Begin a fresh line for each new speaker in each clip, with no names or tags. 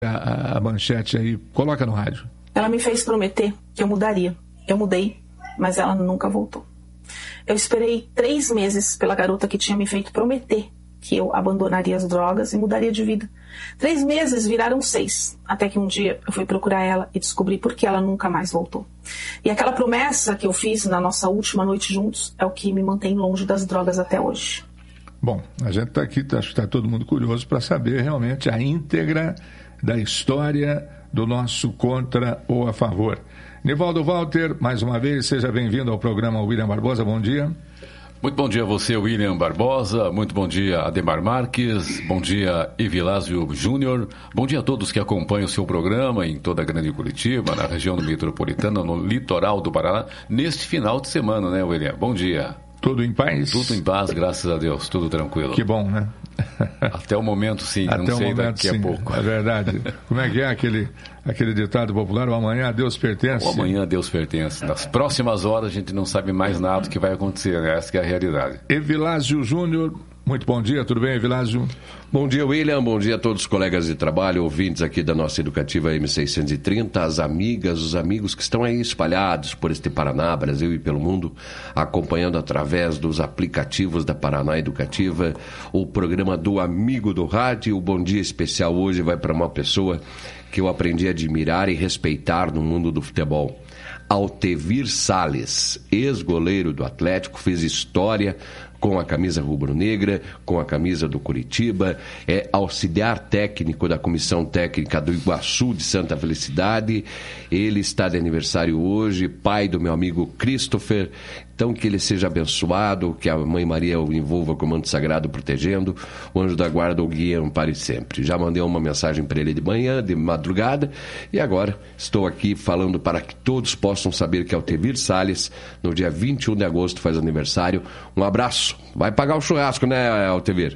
a manchete aí, coloca no rádio.
Ela me fez prometer que eu mudaria. Eu mudei, mas ela nunca voltou. Eu esperei 3 meses pela garota que tinha me feito prometer que eu abandonaria as drogas e mudaria de vida. 3 meses viraram 6, até que um dia eu fui procurar ela e descobri por que ela nunca mais voltou. E aquela promessa que eu fiz na nossa última noite juntos é o que me mantém longe das drogas até hoje.
Bom, a gente está aqui, acho que está todo mundo curioso para saber realmente a íntegra da história do nosso contra ou a favor. Nivaldo Walter, mais uma vez, seja bem-vindo ao programa William Barbosa, bom dia.
Muito bom dia a você, William Barbosa, muito bom dia, Ademar Marques, bom dia, Evilásio Júnior, bom dia a todos que acompanham o seu programa em toda a Grande Curitiba, na região metropolitana, no litoral do Paraná, neste final de semana, né, William? Bom dia.
Tudo em paz?
Tudo em paz, graças a Deus, tudo tranquilo.
Que bom, né?
Até o momento, sim,
até
não sei
momento,
daqui a pouco.
É verdade. Como é que é aquele ditado popular, o amanhã a Deus pertence?
O amanhã a Deus pertence. Nas próximas horas a gente não sabe mais nada do que vai acontecer, né? Essa que é a realidade.
Evilásio Júnior, muito bom dia, tudo bem, Evilásio?
Bom dia, William, bom dia a todos os colegas de trabalho, ouvintes aqui da nossa Educativa M630, as amigas, os amigos que estão aí espalhados por este Paraná, Brasil e pelo mundo, acompanhando através dos aplicativos da Paraná Educativa, o programa do Amigo do Rádio. O bom dia especial hoje vai para uma pessoa que eu aprendi a admirar e respeitar no mundo do futebol. Altevir Salles, ex-goleiro do Atlético, fez história com a camisa rubro-negra, com a camisa do Curitiba, é auxiliar técnico da Comissão Técnica do Iguaçu de Santa Felicidade. Ele está de aniversário hoje, pai do meu amigo Christopher. Então, que ele seja abençoado, que a Mãe Maria o envolva com o manto sagrado protegendo, o anjo da guarda o guia ampare sempre. Já mandei uma mensagem para ele de manhã, de madrugada, e agora estou aqui falando para que todos possam saber que Altevir Salles, no dia 21 de agosto, faz aniversário. Um abraço. Vai pagar o churrasco, né, Altevir?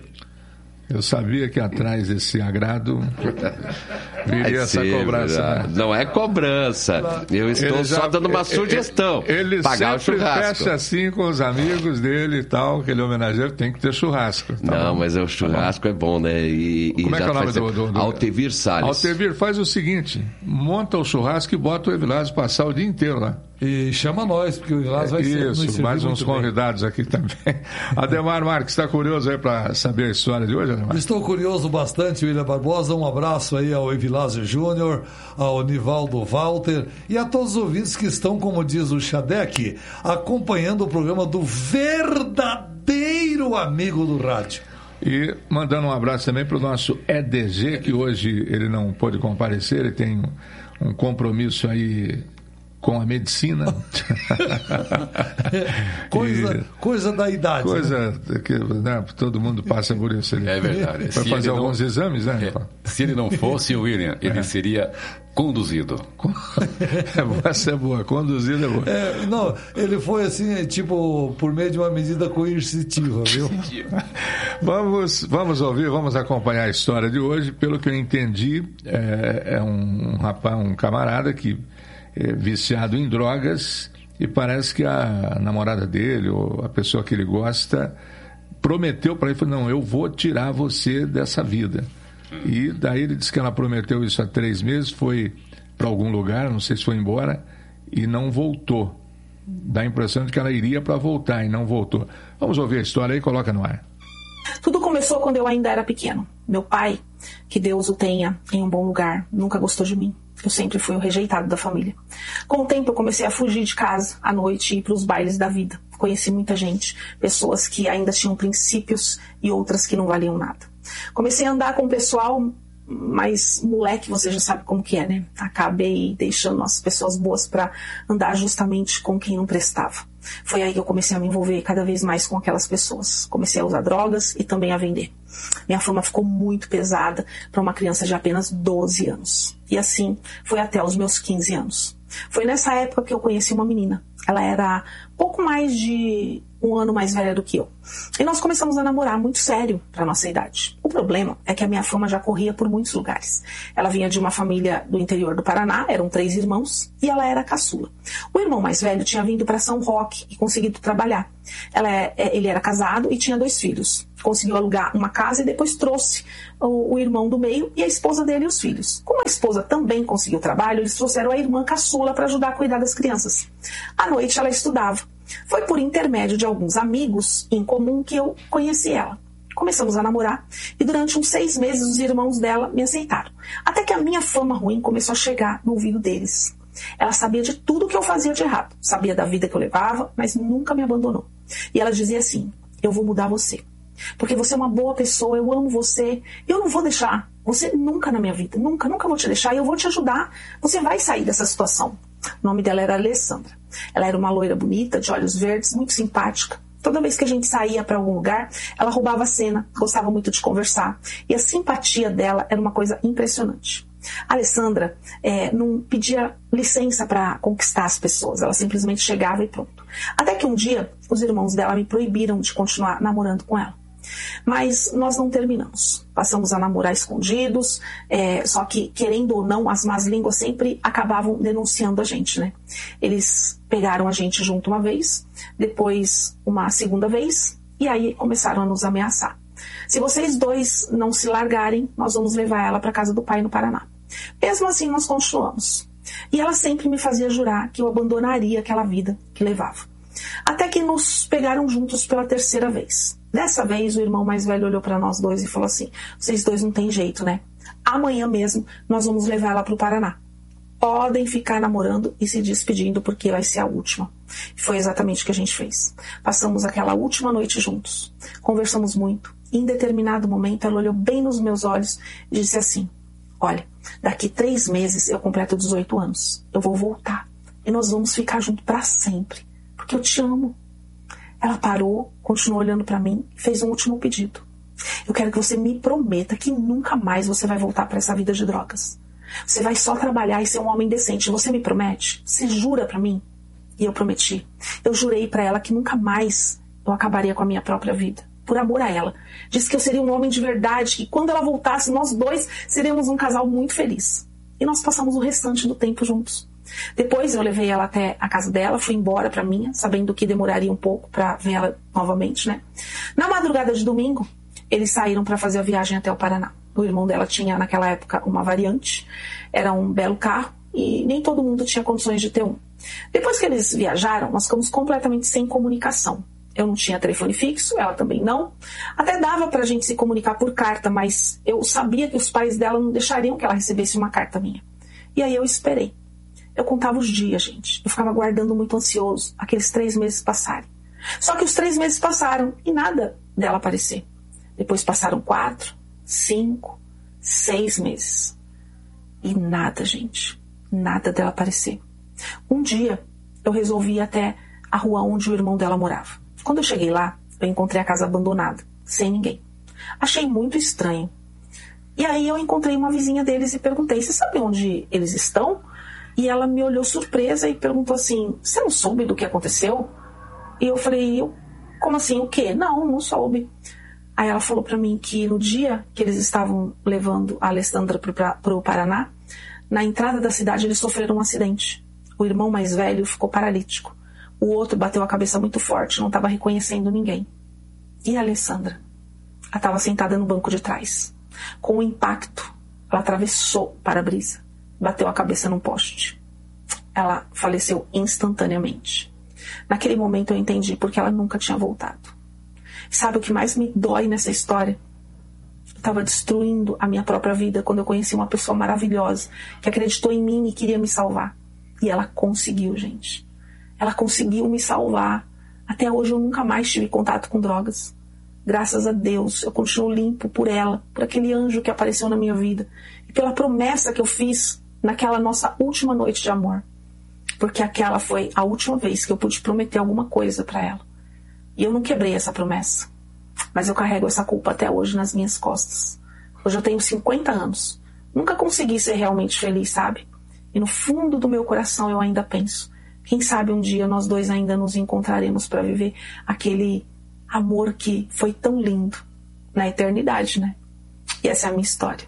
Eu sabia que atrás desse agrado viria essa cobrança. Né?
Não é cobrança. Eu estou só dando uma sugestão.
Ele
pagar o churrasco.
Fecha assim com os amigos dele e tal, aquele homenageiro tem que ter churrasco. Tá
não,
bom?
mas o churrasco é bom, né?
Como é que é o nome do...
Altevir Salles.
Altevir, faz o seguinte, monta o churrasco e bota o Evilásio passar o dia inteiro lá.
E chama nós, porque o Evilásio vai ser...
Isso, mais uns convidados aqui também. Ademar Marques, está curioso aí para saber a história de hoje, Ademar?
Estou curioso bastante, William Barbosa. Um abraço aí ao Evilásio Júnior, ao Nivaldo Walter e a todos os ouvintes que estão, como diz o Xadec, acompanhando o programa do verdadeiro amigo do rádio.
E mandando um abraço também para o nosso EDG, que hoje ele não pôde comparecer, ele tem um compromisso aí com a medicina.
coisa da idade.
Coisa, né? Que né, todo mundo passa por isso.
É verdade.
Vai fazer alguns exames, né?
Se ele não fosse o William, ele seria conduzido.
Essa é boa, conduzido é boa.
Não, ele foi assim, tipo, por meio de uma medida coercitiva, viu?
Vamos ouvir, vamos acompanhar a história de hoje. Pelo que eu entendi, é um rapaz, um camarada que viciado em drogas e parece que a namorada dele ou a pessoa que ele gosta prometeu para ele, falou, não, eu vou tirar você dessa vida. E daí ele disse que ela prometeu isso há 3 meses, foi para algum lugar, não sei se foi embora, e não voltou. Dá a impressão de que ela iria para voltar e não voltou. Vamos ouvir a história aí, coloca no ar.
Tudo começou quando eu ainda era pequeno. Meu pai, que Deus o tenha em um bom lugar, nunca gostou de mim. Eu sempre fui o rejeitado da família. Com o tempo eu comecei a fugir de casa à noite e ir para os bailes da vida. Conheci muita gente, pessoas que ainda tinham princípios e outras que não valiam nada. Comecei a andar com o pessoal, mas moleque, você já sabe como que é, né? Acabei deixando as pessoas boas para andar justamente com quem não prestava. Foi aí que eu comecei a me envolver cada vez mais com aquelas pessoas. Comecei a usar drogas e também a vender. Minha fama ficou muito pesada para uma criança de apenas 12 anos. E assim foi até os meus 15 anos. Foi nessa época que eu conheci uma menina. Ela era pouco mais de 1 ano mais velha do que eu. E nós começamos a namorar muito sério para nossa idade. O problema é que a minha fama já corria por muitos lugares. Ela vinha de uma família do interior do Paraná, eram 3 irmãos, e ela era a caçula. O irmão mais velho tinha vindo para São Roque e conseguido trabalhar. Ele era casado e tinha 2 filhos. conseguiu alugar uma casa e depois trouxe o irmão do meio e a esposa dele e os filhos. Como a esposa também conseguiu trabalho, eles trouxeram a irmã caçula para ajudar a cuidar das crianças. À noite ela estudava. Foi por intermédio de alguns amigos em comum que eu conheci ela. Começamos a namorar e durante uns 6 meses os irmãos dela me aceitaram. Até que a minha fama ruim começou a chegar no ouvido deles. Ela sabia de tudo que eu fazia de errado. Sabia da vida que eu levava, mas nunca me abandonou. E ela dizia assim: eu vou mudar você. Porque você é uma boa pessoa, eu amo você. Eu não vou deixar você nunca na minha vida. Nunca vou te deixar e eu vou te ajudar. Você vai sair dessa situação. O nome dela era Alessandra. Ela era uma loira bonita, de olhos verdes, muito simpática. Toda vez que a gente saía para algum lugar, ela roubava a cena, gostava muito de conversar. E a simpatia dela era uma coisa impressionante. A Alessandra não pedia licença para conquistar as pessoas. Ela simplesmente chegava e pronto. Até que um dia, os irmãos dela me proibiram de continuar namorando com ela. Mas nós não terminamos. Passamos a namorar escondidos, só que, querendo ou não, as más línguas sempre acabavam denunciando a gente, né? Eles pegaram a gente junto uma vez, depois uma segunda vez, e aí começaram a nos ameaçar. Se vocês dois não se largarem, nós vamos levar ela para casa do pai no Paraná. Mesmo assim, nós continuamos. E ela sempre me fazia jurar que eu abandonaria aquela vida que levava. Até que nos pegaram juntos pela 3ª vez. Dessa vez, o irmão mais velho olhou para nós dois e falou assim: vocês dois não tem jeito, né? Amanhã mesmo nós vamos levar ela para o Paraná. Podem ficar namorando e se despedindo porque vai ser a última. E foi exatamente o que a gente fez. Passamos aquela última noite juntos. Conversamos muito. E em determinado momento, ela olhou bem nos meus olhos e disse assim: olha, daqui 3 meses eu completo 18 anos. Eu vou voltar. E nós vamos ficar juntos para sempre. Porque eu te amo. Ela parou, continuou olhando para mim e fez um último pedido. Eu quero que você me prometa que nunca mais você vai voltar para essa vida de drogas. Você vai só trabalhar e ser um homem decente. Você me promete? Você jura para mim? E eu prometi. Eu jurei para ela que nunca mais eu acabaria com a minha própria vida. Por amor a ela. Disse que eu seria um homem de verdade, que quando ela voltasse, nós dois seríamos um casal muito feliz. E nós passamos o restante do tempo juntos. Depois eu levei ela até a casa dela, fui embora pra minha, sabendo que demoraria um pouco pra ver ela novamente, né? Na madrugada de domingo, eles saíram pra fazer a viagem até o Paraná. O irmão dela tinha, naquela época, uma Variante. Era um belo carro e nem todo mundo tinha condições de ter um. Depois que eles viajaram, nós ficamos completamente sem comunicação. Eu não tinha telefone fixo, ela também não. Até dava pra gente se comunicar por carta, mas eu sabia que os pais dela não deixariam que ela recebesse uma carta minha. E aí eu esperei. Eu contava os dias, gente. Eu ficava aguardando muito ansioso aqueles 3 meses passarem. Só que os 3 meses passaram e nada dela aparecer. Depois passaram 4, 5, 6 meses. E nada, gente. Nada dela aparecer. Um dia, eu resolvi ir até a rua onde o irmão dela morava. Quando eu cheguei lá, eu encontrei a casa abandonada, sem ninguém. Achei muito estranho. E aí eu encontrei uma vizinha deles e perguntei: você sabe onde eles estão? E ela me olhou surpresa e perguntou assim: você não soube do que aconteceu? E eu falei: como assim, o quê? Não soube. Aí ela falou pra mim que no dia que eles estavam levando a Alessandra pro Paraná, na entrada da cidade eles sofreram um acidente. O irmão mais velho ficou paralítico. O outro bateu a cabeça muito forte, não estava reconhecendo ninguém. E a Alessandra? Ela estava sentada no banco de trás. Com o impacto, ela atravessou o para-brisa. Bateu a cabeça num poste. Ela faleceu instantaneamente. Naquele momento eu entendi porque ela nunca tinha voltado. Sabe o que mais me dói nessa história? Eu estava destruindo a minha própria vida quando eu conheci uma pessoa maravilhosa que acreditou em mim e queria me salvar. E ela conseguiu, gente. Ela conseguiu me salvar. Até hoje eu nunca mais tive contato com drogas. Graças a Deus, eu continuo limpo por ela, por aquele anjo que apareceu na minha vida e pela promessa que eu fiz naquela nossa última noite de amor. Porque aquela foi a última vez que eu pude prometer alguma coisa para ela. E eu não quebrei essa promessa. Mas eu carrego essa culpa até hoje nas minhas costas. Hoje eu tenho 50 anos. Nunca consegui ser realmente feliz, sabe? E no fundo do meu coração eu ainda penso: quem sabe um dia nós dois ainda nos encontraremos para viver aquele amor que foi tão lindo na eternidade, né? E essa é a minha história.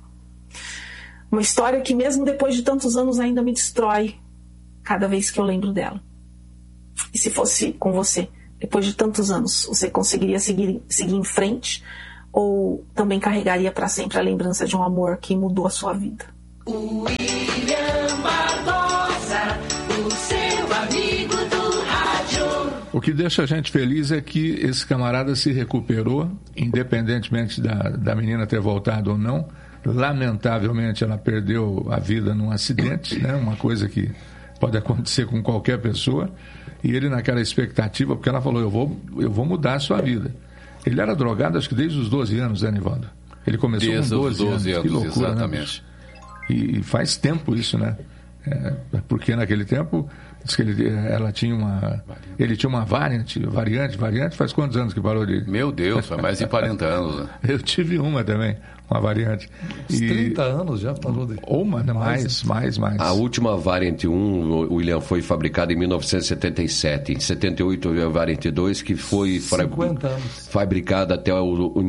Uma história que mesmo depois de tantos anos ainda me destrói cada vez que eu lembro dela. E se fosse com você, depois de tantos anos, você conseguiria seguir em frente ou também carregaria para sempre a lembrança de um amor que mudou a sua vida.
William Barbosa, o seu amigo do rádio.
O que deixa a gente feliz é que esse camarada se recuperou, independentemente da menina ter voltado ou não. Lamentavelmente, ela perdeu a vida num acidente, né? Uma coisa que pode acontecer com qualquer pessoa. E ele naquela expectativa, porque ela falou, eu vou mudar a sua vida. Ele era drogado, acho que desde os 12 anos, né, Nivaldo? Ele começou
desde
com 12 anos. Que loucura,
exatamente.
Né? E faz tempo isso, né? Porque naquele tempo, diz que ele tinha uma variante. Faz quantos anos que parou de...
Meu Deus, faz mais de 40 anos. Né?
Eu tive uma também, uma variante.
Uns 30 anos já parou de...
Ou mais.
A última Variant 1, William, foi fabricada em 1977. Em 78 veio a Variant 2, que foi
50 anos.
fabricada até o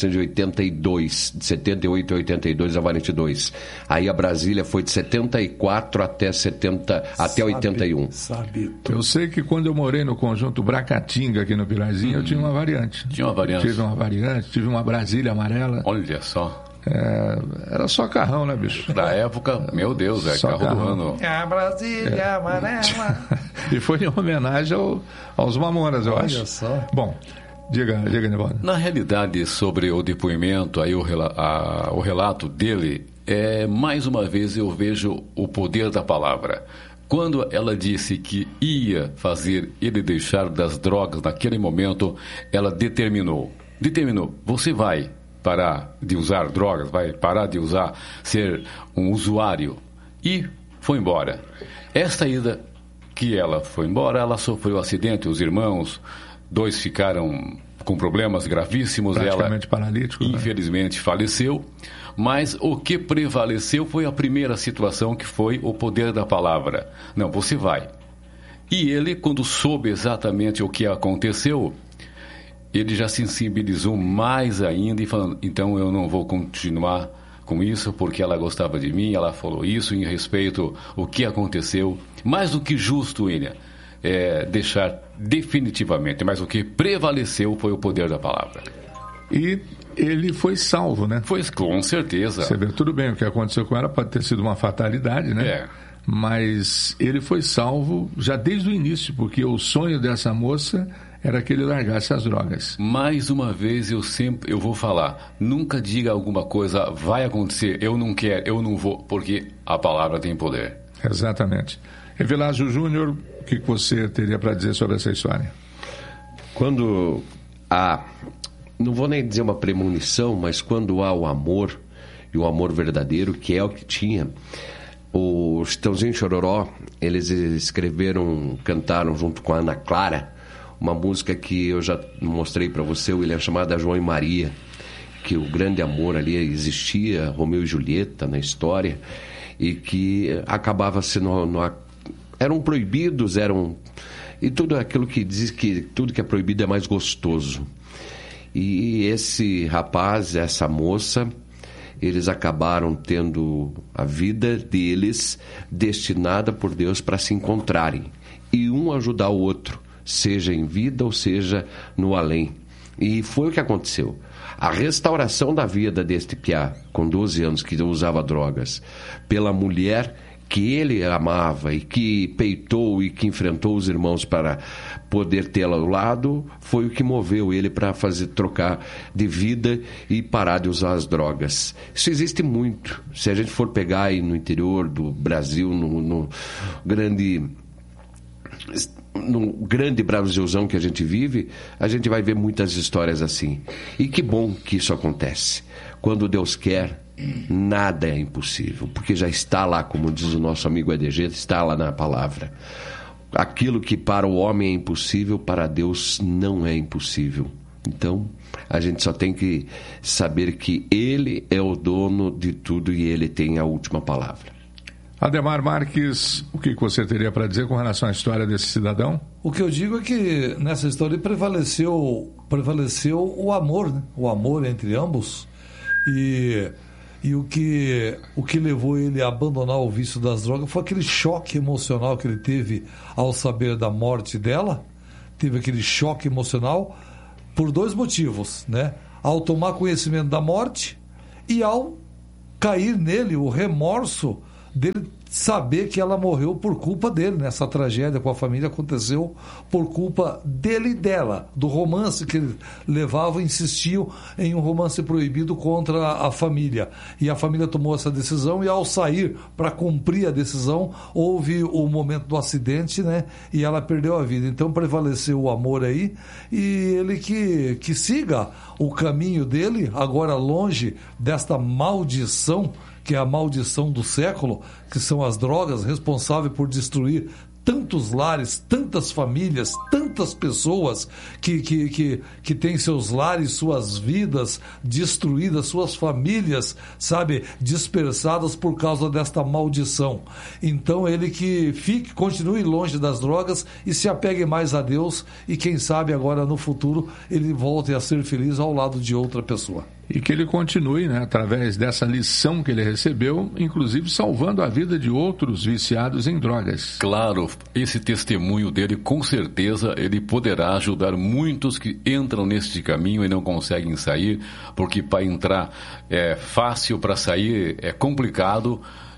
1982. De 78 a 82 a Variant 2. Aí a Brasília foi de 74 até 81.
Sabe.
Eu sei que quando eu morei no conjunto Bracatinga, aqui no Pilarzinho, eu tinha uma variante.
Tinha uma variante?
Tive uma variante, tive uma Brasília amarela.
Olha só.
Era só carrão, né, bicho?
Na época, meu Deus, carro do ano.
A Brasília amarela.
E foi em homenagem aos Mamonas, eu acho.
Olha só.
Bom, diga, Nivaldo.
Na realidade, sobre o depoimento, aí o relato dele, mais uma vez eu vejo o poder da palavra. Quando ela disse que ia fazer ele deixar das drogas naquele momento, ela determinou, você vai parar de usar drogas, vai parar de ser um usuário. E foi embora. Esta ida que ela foi embora, ela sofreu um acidente, os irmãos, 2 ficaram com problemas gravíssimos.
Praticamente
ela,
paralítico.
infelizmente, faleceu. Mas o que prevaleceu foi a primeira situação, que foi o poder da palavra. Não, você vai. E ele, quando soube exatamente o que aconteceu, ele já sensibilizou mais ainda e falando, então eu não vou continuar com isso porque ela gostava de mim, ela falou isso em respeito ao que aconteceu. Mais do que justo, William, deixar definitivamente, mas o que prevaleceu foi o poder da palavra.
E ele foi salvo, né?
Foi, com certeza.
Você vê, tudo bem, o que aconteceu com ela pode ter sido uma fatalidade, né? Mas ele foi salvo já desde o início, porque o sonho dessa moça era que ele largasse as drogas. Mais uma vez eu vou falar, nunca diga alguma coisa, vai acontecer, eu não quero, eu não vou, porque a palavra tem poder. Exatamente. Evilásio Júnior, o que você teria para dizer sobre essa história?
Quando não vou nem dizer uma premonição, mas quando há o amor, e o amor verdadeiro, que é o que tinha, o Chitãozinho e Chororó, eles cantaram junto com a Ana Clara, uma música que eu já mostrei para você, William, chamada João e Maria, que o grande amor ali existia, Romeu e Julieta na história, e que acabava sendo... eram proibidos, e tudo aquilo que diz que tudo que é proibido é mais gostoso. E esse rapaz, essa moça, eles acabaram tendo a vida deles destinada por Deus para se encontrarem. E um ajudar o outro, seja em vida ou seja no além. E foi o que aconteceu. A restauração da vida deste piá, com 12 anos, que usava drogas, pela mulher que ele amava e que peitou e que enfrentou os irmãos para poder tê-la ao lado, foi o que moveu ele para trocar de vida e parar de usar as drogas. Isso existe muito. Se a gente for pegar aí no interior do Brasil, no grande Brasilzão que a gente vive, a gente vai ver muitas histórias assim. E que bom que isso acontece. Quando Deus quer, nada é impossível, porque já está lá, como diz o nosso amigo EDG, está lá na palavra. Aquilo que para o homem é impossível, para Deus não é impossível. Então, a gente só tem que saber que Ele é o dono de tudo e Ele tem a última palavra.
Ademar Marques, o que você teria para dizer com relação à história desse cidadão?
O que eu digo é que nessa história prevaleceu o amor, né? O amor entre ambos. E o que levou ele a abandonar o vício das drogas foi aquele choque emocional que ele teve ao saber da morte dela. Teve aquele choque emocional por 2 motivos, né? ao tomar conhecimento da morte e ao cair nele o remorso dele saber que ela morreu por culpa dele, né? Essa tragédia com a família aconteceu por culpa dele e dela, do romance que eles levavam e insistiam em um romance proibido contra a família. E a família tomou essa decisão e ao sair para cumprir a decisão, houve o momento do acidente, né? E ela perdeu a vida. Então prevaleceu o amor aí e ele que siga o caminho dele, agora longe desta maldição, que é a maldição do século, que são as drogas responsáveis por destruir tantos lares, tantas famílias, tantas pessoas que têm seus lares, suas vidas destruídas, suas famílias, sabe, dispersadas por causa desta maldição. Então ele que continue longe das drogas e se apegue mais a Deus e quem sabe agora no futuro ele volte a ser feliz ao lado de outra pessoa.
E que ele continue, né, através dessa lição que ele recebeu, inclusive salvando a vida de outros viciados em drogas.
Claro, esse testemunho dele, com certeza, ele poderá ajudar muitos que entram neste caminho e não conseguem sair, porque para entrar é fácil, para sair é complicado.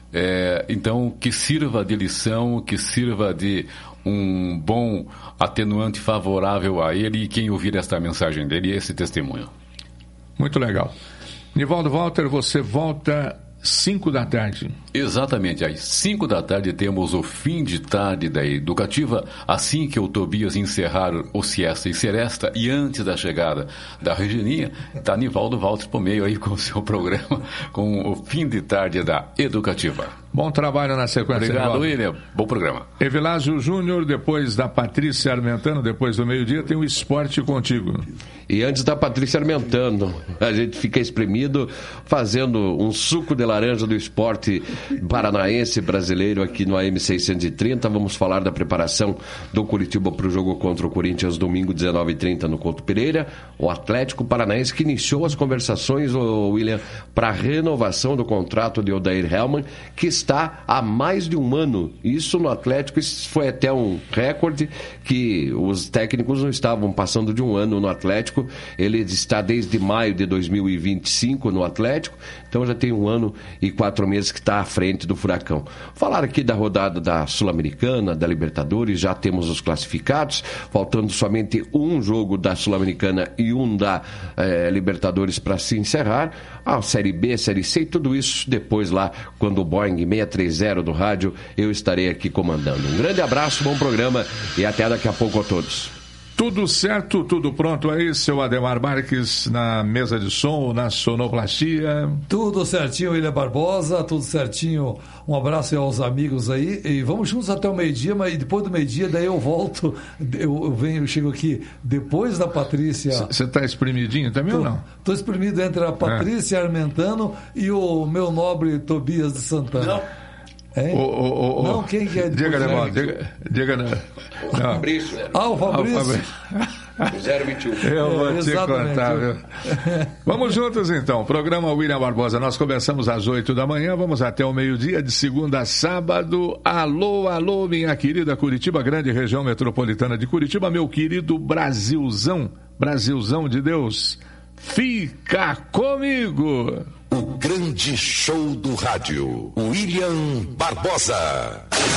Então, que sirva de lição, que sirva de um bom atenuante favorável a ele e quem ouvir esta mensagem dele, esse testemunho.
Muito legal. Nivaldo Walter, você volta 5 da tarde.
Exatamente, às 5 da tarde temos o fim de tarde da Educativa, assim que o Tobias encerrar o Siesta e Seresta, e antes da chegada da Regininha, está Nivaldo Walter por meio aí com o seu programa, com o fim de tarde da Educativa.
Bom trabalho na sequência.
Obrigado, William. Bom programa.
Evilásio Júnior, depois da Patrícia Armentano, depois do meio-dia, tem o Esporte Contigo.
E antes da Patrícia Armentano, a gente fica espremido fazendo um suco de laranja do esporte paranaense brasileiro aqui no AM 630. Vamos falar da preparação do Curitiba para o jogo contra o Corinthians domingo 19h30 no Couto Pereira. O Atlético Paranaense que iniciou as conversações, William, para a renovação do contrato de Odair Hellmann, que está há mais de um ano. Isso no Atlético, isso foi até um recorde, que os técnicos não estavam passando de um ano no Atlético. Ele está desde maio de 2025 no Atlético, então já tem 1 ano e 4 meses que está à frente do Furacão. Falar aqui da rodada da Sul-Americana, da Libertadores, já temos os classificados, faltando somente um jogo da Sul-Americana e um da Libertadores para se encerrar. A Série B, Série C e tudo isso depois lá, quando o Boeing 630 do rádio, eu estarei aqui comandando. Um grande abraço, bom programa e até daqui a pouco a todos.
Tudo certo, tudo pronto aí, seu Ademar Marques, na mesa de som, na sonoplastia.
Tudo certinho, William Barbosa, tudo certinho. Um abraço aí aos amigos aí. E vamos juntos até o meio-dia, mas depois do meio-dia, daí eu volto. Eu chego aqui depois da Patrícia.
Você está espremidinho também ou não?
Estou espremido entre a Patrícia Armentano e o meu nobre Tobias de Santana.
Não.
Não, quem que é?
Diga, não.
Fabrício.
O Fabrício.
021.
Eu vou te contar, viu? Vamos juntos então. Programa William Barbosa. Nós começamos às 8 da manhã, vamos até o meio-dia, de segunda a sábado. Alô, alô, minha querida Curitiba, grande região metropolitana de Curitiba, meu querido Brasilzão de Deus. Fica comigo!
O grande show do rádio, William Barbosa.